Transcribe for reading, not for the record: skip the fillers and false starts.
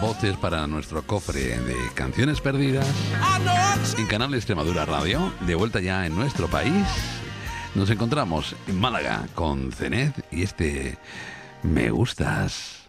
voces para nuestro cofre de canciones perdidas en Canal Extremadura Radio. De vuelta ya en nuestro país. Nos encontramos en Málaga con Zened y Me Gustas.